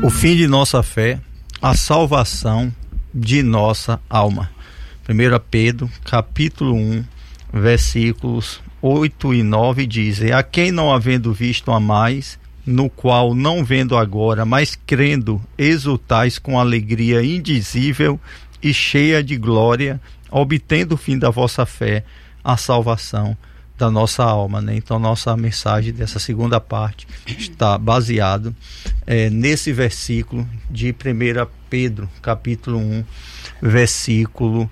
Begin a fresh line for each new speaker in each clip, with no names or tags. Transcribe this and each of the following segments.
O fim de nossa fé, a salvação de nossa alma. 1 Pedro, capítulo 1, versículos 8 e 9 dizem: a quem não havendo visto amais, no qual não vendo agora, mas crendo, exultais com alegria indizível e cheia de glória, obtendo o fim da vossa fé, a salvação da nossa alma, né? Então nossa mensagem dessa segunda parte está baseado nesse versículo de 1 Pedro, capítulo 1, versículo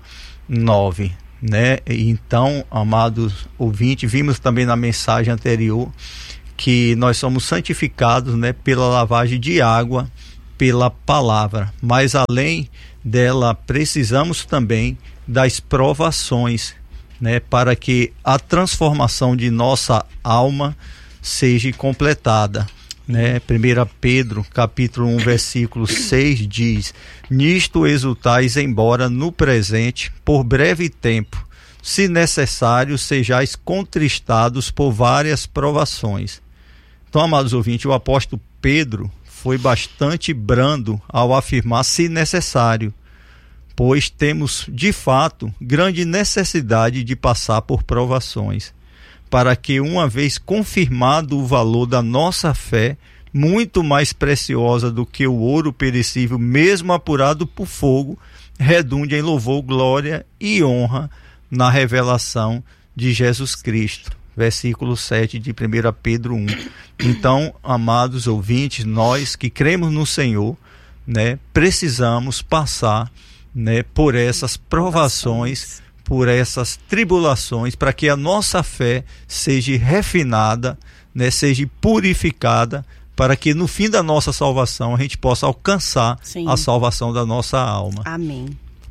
9, né? Então, amados ouvintes, vimos também na mensagem anterior que nós somos santificados, né, pela lavagem de água, pela palavra, mas além dela precisamos também das provações, né, para que a transformação de nossa alma seja completada, né? 1 Pedro, capítulo 1, versículo 6 diz: nisto exultais, embora no presente, por breve tempo, se necessário, sejais contristados por várias provações. Então, amados ouvintes, o apóstolo Pedro foi bastante brando ao afirmar se necessário, pois temos, de fato, grande necessidade de passar por provações, para que, uma vez confirmado o valor da nossa fé, muito mais preciosa do que o ouro perecível, mesmo apurado por fogo, redunde em louvor, glória e honra na revelação de Jesus Cristo. Versículo 7 de 1 Pedro 1. Então, amados ouvintes, nós que cremos no Senhor, né, precisamos passar, né, por essas provações, por essas tribulações, para que a nossa fé seja refinada, né, seja purificada, para que no fim da nossa salvação a gente possa alcançar a salvação da nossa alma.
Amém.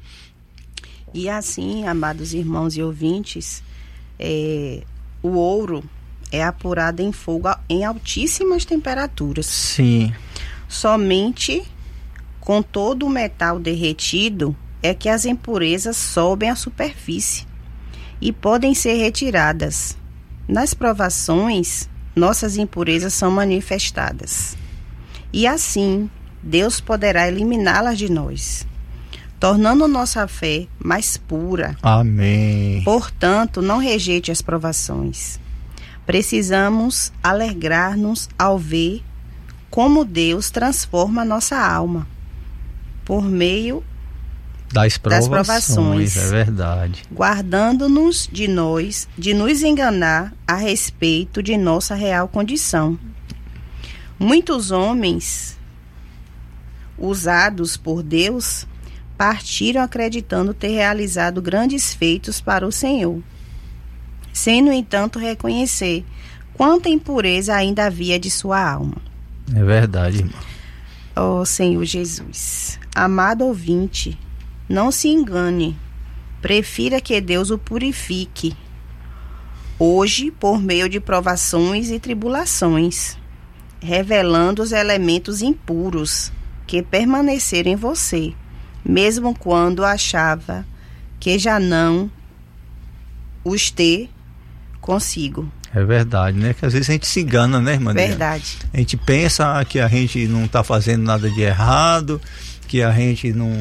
E assim, amados irmãos e ouvintes, o ouro é apurado em fogo em altíssimas temperaturas.
Sim.
Somente com todo o metal derretido é que as impurezas sobem à superfície e podem ser retiradas. Nas provações, nossas impurezas são manifestadas. E assim, Deus poderá eliminá-las de nós, tornando nossa fé mais pura.
Amém.
Portanto, não rejeite as provações. Precisamos alegrar-nos ao ver como Deus transforma a nossa alma por meio das provações.
É verdade.
Guardando-nos de nos enganar a respeito de nossa real condição. Muitos homens usados por Deus partiram acreditando ter realizado grandes feitos para o Senhor, sem, no entanto, reconhecer quanta impureza ainda havia de sua alma.
É verdade, irmão.
Ó Senhor Jesus, amado ouvinte, não se engane, prefira que Deus o purifique hoje por meio de provações e tribulações, revelando os elementos impuros que permaneceram em você, mesmo quando achava que já não os ter consigo.
É verdade, né? Que às vezes a gente se engana, né, irmã?
Verdade.
A gente pensa que a gente não está fazendo nada de errado, que a gente não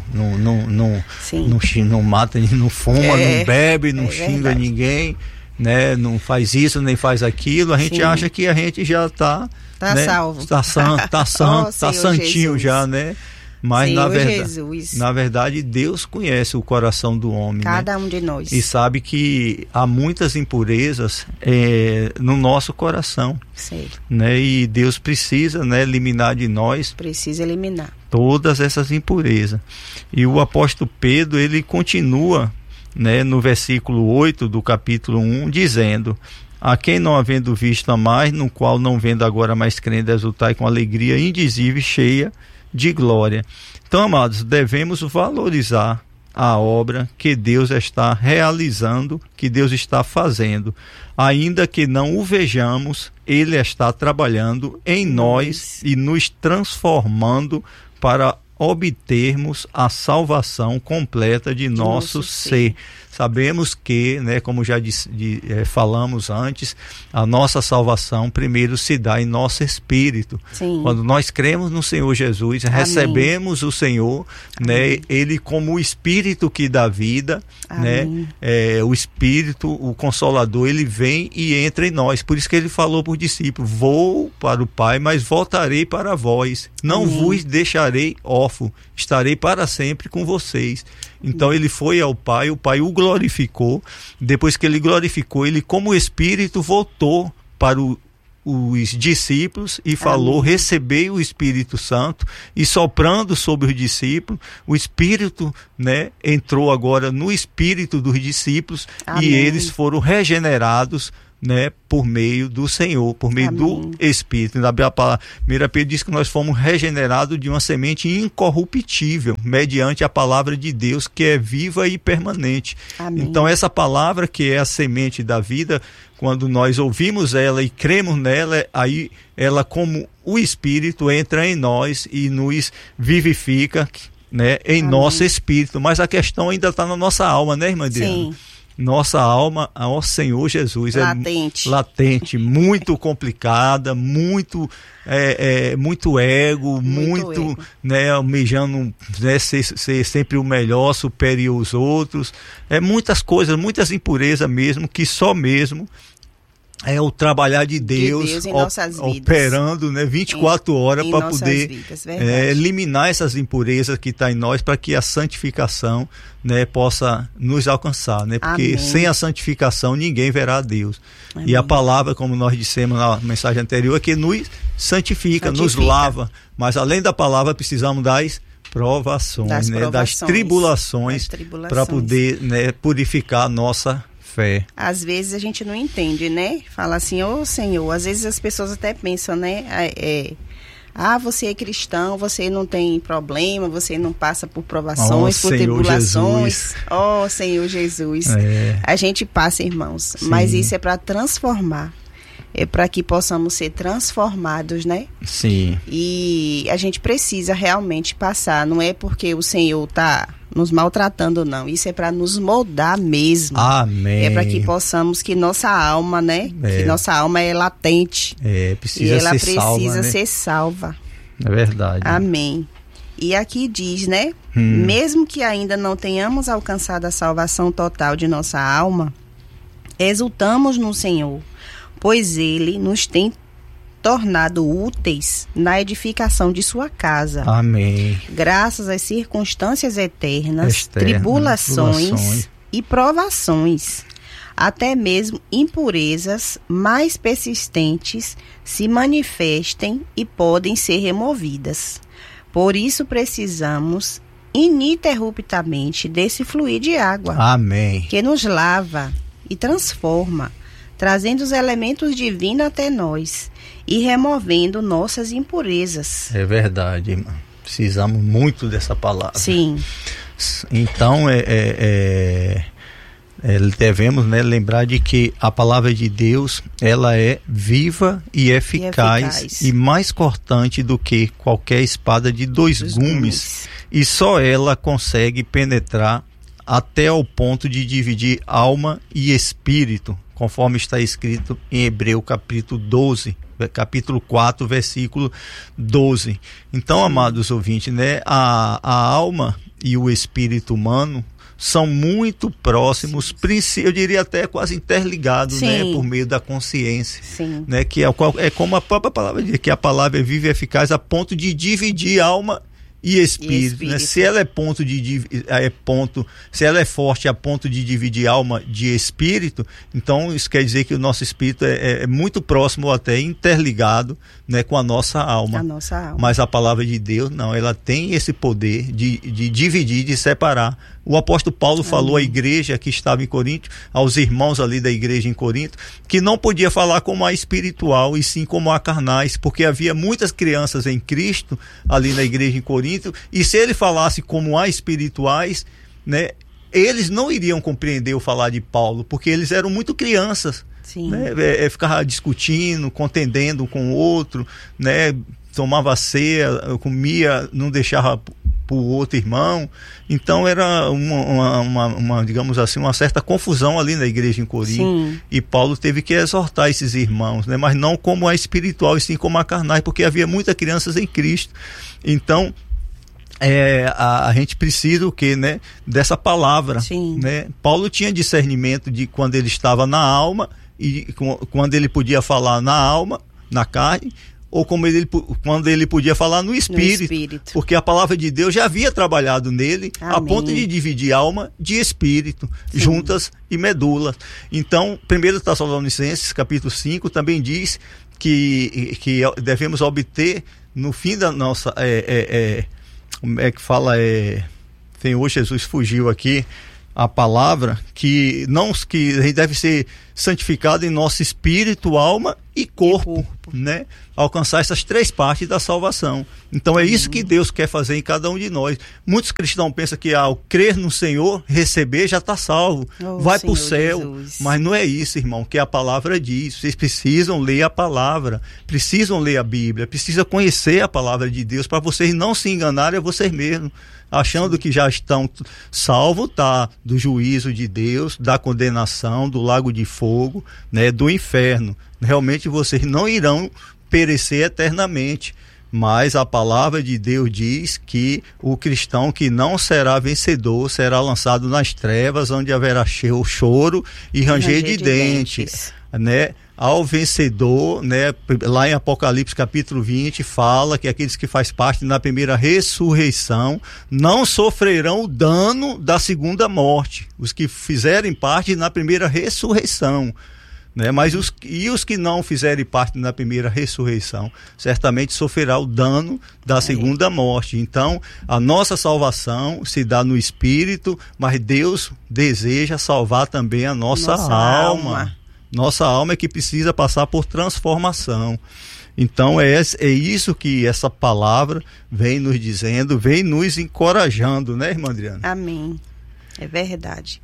mata, não fuma, não bebe, não xinga verdade. Ninguém, né? Não faz isso, nem faz aquilo. A gente acha que a gente já está
salvo.
Está santo, está santinho Jesus. Já, né? Mas na verdade Deus conhece o coração do homem,
cada
né?
um de nós,
e sabe que há muitas impurezas no nosso coração, né? E Deus precisa, né, eliminar de nós, todas essas impurezas. E o apóstolo Pedro, ele continua, né, no versículo 8 do capítulo 1, dizendo: a quem não havendo visto amais, no qual não vendo agora mais crendo, exultai com alegria indizível e cheia de glória. Então, amados, devemos valorizar a obra que Deus está realizando, que Deus está fazendo. Ainda que não o vejamos, Ele está trabalhando em nós e nos transformando para obtermos a salvação completa de nosso ser. sabemos que, né, como já falamos antes, a nossa salvação primeiro se dá em nosso espírito.
Sim.
Quando nós cremos no Senhor Jesus, amém, recebemos o Senhor, né, Ele como o Espírito que dá vida, né, o Espírito, o Consolador, Ele vem e entra em nós. Por isso que Ele falou para os discípulos: vou para o Pai, mas voltarei para vós. Não vos deixarei órfão, estarei para sempre com vocês. Então Ele foi ao Pai, o Pai o glorificou. Depois que Ele glorificou, Ele como Espírito voltou para os discípulos e falou: recebei o Espírito Santo, e soprando sobre os discípulos, o Espírito, né, entrou agora no espírito dos discípulos. Amém. E eles foram regenerados, né, por meio do Senhor, por meio, amém, do Espírito. Na primeira Pedro diz que nós fomos regenerados de uma semente incorruptível, mediante a palavra de Deus, que é viva e permanente. Amém. Então essa palavra, que é a semente da vida, quando nós ouvimos ela e cremos nela, aí ela, como o Espírito, entra em nós e nos vivifica, né, em, amém, nosso espírito. Mas a questão ainda está na nossa alma, né, irmã Adriana? Sim. Nossa alma ao Senhor Jesus
latente.
É latente, muito complicada, muito ego, muito ego, né, almejando, né, ser sempre o melhor, superior aos outros. Muitas coisas, muitas impurezas mesmo, que só mesmo é o trabalhar de Deus
em nossas vidas,
operando, né, 24 horas para poder eliminar essas impurezas que está em nós, para que a santificação, né, possa nos alcançar, né? Porque, amém, sem a santificação ninguém verá a Deus. Amém. E a palavra, como nós dissemos na mensagem anterior, é que nos santifica, nos lava. Mas além da palavra, precisamos das provações, né, das tribulações, para poder, né, purificar a nossa fé.
Às vezes a gente não entende, né? Fala assim: ô Senhor, às vezes as pessoas até pensam, né? Você é cristão, você não tem problema, você não passa por provações, por tribulações. Ó Senhor Jesus. A gente passa, irmãos, sim, mas isso é para transformar. É para que possamos ser transformados, né?
Sim.
E a gente precisa realmente passar. Não é porque o Senhor está nos maltratando, não. Isso é para nos moldar mesmo.
Amém.
É para que possamos, que nossa alma, né? Que nossa alma é latente.
Precisa,
e ela
ser
precisa
salva, né?
ser salva.
É verdade.
Amém. E aqui diz, né? Mesmo que ainda não tenhamos alcançado a salvação total de nossa alma, exultamos no Senhor, pois Ele nos tem tornado úteis na edificação de sua casa.
Amém.
Graças às circunstâncias eternas, tribulações e provações, até mesmo impurezas mais persistentes se manifestem e podem ser removidas. Por isso precisamos ininterruptamente desse fluir de água.
Amém.
Que nos lava e transforma, trazendo os elementos divinos até nós e removendo nossas impurezas.
É verdade, irmã. Precisamos muito dessa palavra.
Sim.
Então, devemos, né, lembrar de que a palavra de Deus, ela é viva e eficaz e mais cortante do que qualquer espada de dois gumes. E só ela consegue penetrar até ao ponto de dividir alma e espírito, conforme está escrito em Hebreu capítulo 4, versículo 12. Então, amados ouvintes, né, a alma e o espírito humano são muito próximos, eu diria até quase interligados, né, por meio da consciência. Sim. Né, que é como a própria palavra diz, que a palavra é viva e eficaz a ponto de dividir alma e espírito, né? Se ela se ela é forte a ponto de dividir alma de espírito, então isso quer dizer que o nosso espírito é muito próximo, ou até interligado, né, com a nossa alma. Mas a palavra de Deus não, ela tem esse poder de dividir, de separar. O apóstolo Paulo falou à igreja que estava em Corinto, aos irmãos ali da igreja em Corinto, que não podia falar como a espiritual e sim como a carnais, porque havia muitas crianças em Cristo ali na igreja em Corinto, e se ele falasse como a espirituais, né, eles não iriam compreender o falar de Paulo, porque eles eram muito crianças. Sim. Né, ficava discutindo, contendendo um com o outro, né, tomava ceia, comia, não deixava para o outro irmão. Então era uma, digamos assim, uma certa confusão ali na igreja em Corinto.
Sim.
E Paulo teve que exortar esses irmãos, né? Mas não como a espiritual, e sim como a carnal, porque havia muitas crianças em Cristo. Então a gente precisa o quê, né? Dessa palavra, né? Paulo tinha discernimento de quando ele estava na alma e quando ele podia falar na alma, na carne, ou quando ele podia falar no espírito, porque a palavra de Deus já havia trabalhado nele. Amém. A ponto de dividir alma de espírito, juntas e medulas. Então, 1 Tessalonicenses capítulo 5 também diz que devemos obter no fim da nossa como é que fala, Senhor Jesus fugiu aqui a palavra, que a gente deve ser santificado em nosso espírito, alma e corpo, né? Alcançar essas 3 partes da salvação. Então é isso que Deus quer fazer em cada um de nós. Muitos cristãos pensam que ao crer no Senhor, receber, já está salvo, vai para o céu. Jesus. Mas não é isso, irmão, que a palavra diz. Vocês precisam ler a palavra, precisam ler a Bíblia, precisam conhecer a palavra de Deus, para vocês não se enganarem a vocês mesmos, achando que já estão salvos, tá, do juízo de Deus, da condenação, do lago de fogo, né, do inferno. Realmente vocês não irão perecer eternamente, mas a palavra de Deus diz que o cristão que não será vencedor será lançado nas trevas, onde haverá choro e ranger de dentes, né? Ao vencedor, né, lá em Apocalipse capítulo 20 fala que aqueles que fazem parte na primeira ressurreição não sofrerão o dano da segunda morte, os que fizerem parte na primeira ressurreição, né? Mas os que não fizerem parte na primeira ressurreição certamente sofrerá o dano da segunda morte. Então a nossa salvação se dá no espírito, mas Deus deseja salvar também a nossa alma. Nossa alma é que precisa passar por transformação. Então é isso que essa palavra vem nos dizendo, vem nos encorajando, né, irmã Adriana?
Amém. É verdade.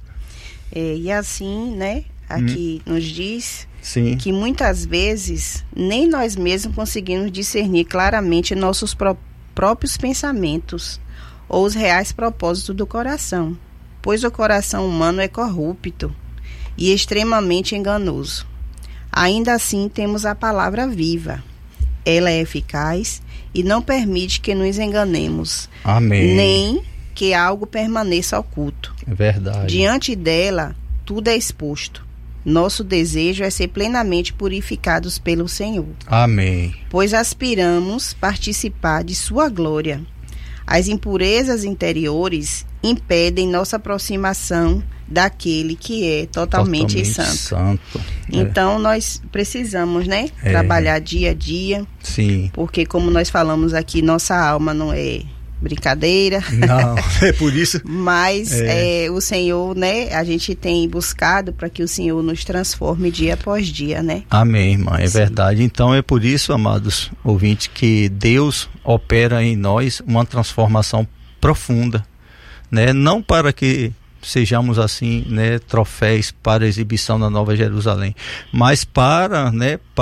E assim, né, aqui nos diz que muitas vezes nem nós mesmos conseguimos discernir claramente nossos próprios pensamentos ou os reais propósitos do coração, pois o coração humano é corrupto e extremamente enganoso. Ainda assim, temos a palavra viva. Ela é eficaz e não permite que nos enganemos.
Amém.
Nem que algo permaneça oculto.
É verdade.
Diante dela, tudo é exposto. Nosso desejo é ser plenamente purificados pelo Senhor.
Amém.
Pois aspiramos participar de sua glória. As impurezas interiores impedem nossa aproximação daquele que é totalmente santo. Então nós precisamos, né, trabalhar dia a dia.
Sim.
Porque como nós falamos aqui, nossa alma não é brincadeira.
Não, é por isso.
Mas o Senhor, né, a gente tem buscado para que o Senhor nos transforme dia após dia, né?
Amém, irmã, é verdade. Então é por isso, amados ouvintes, que Deus opera em nós uma transformação profunda, né? Não para que sejamos assim, né, troféus para exibição na Nova Jerusalém, mas para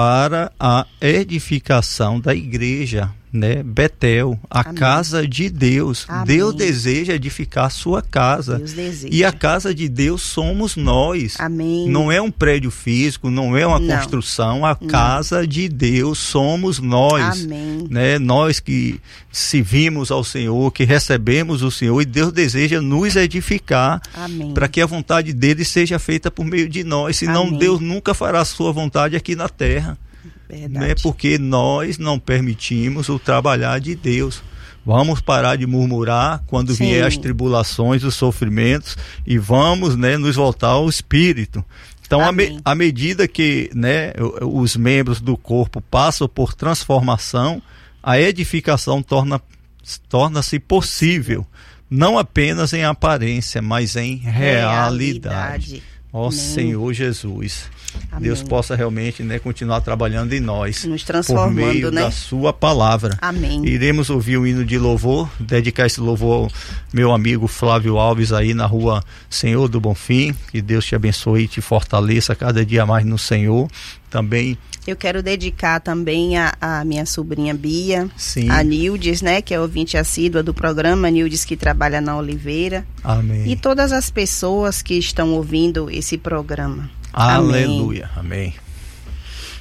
a edificação da igreja, né, Betel, a Amém. Casa de Deus. Amém. Deus deseja edificar a sua casa. E a casa de Deus somos nós.
Amém.
Não é um prédio físico, não é uma construção, a casa de Deus somos nós.
Amém.
Né? Nós que servimos ao Senhor, que recebemos o Senhor, e Deus deseja nos edificar para que a vontade dele seja feita por meio de nós, senão Amém. Deus nunca fará a sua vontade aqui na terra. Né? Porque nós não permitimos o trabalhar de Deus. Vamos parar de murmurar quando vier as tribulações, os sofrimentos, e vamos, né, nos voltar ao Espírito. Então, à medida que, né, os membros do corpo passam por transformação, a edificação torna-se possível, não apenas em aparência, mas em realidade. Ó Senhor Jesus. Amém. Deus possa realmente, né, continuar trabalhando em nós,
nos transformando,
por meio da sua palavra.
Amém.
Iremos ouvir o hino de louvor, dedicar esse louvor ao meu amigo Flávio Alves aí na rua Senhor do Bonfim. Que Deus te abençoe e te fortaleça cada dia mais no Senhor. também.
Eu quero dedicar também a minha sobrinha Bia,
Sim.
a Nildes, né, que é ouvinte assídua do programa, Nildes que trabalha na Oliveira.
Amém.
E todas as pessoas que estão ouvindo esse programa.
Aleluia. Amém.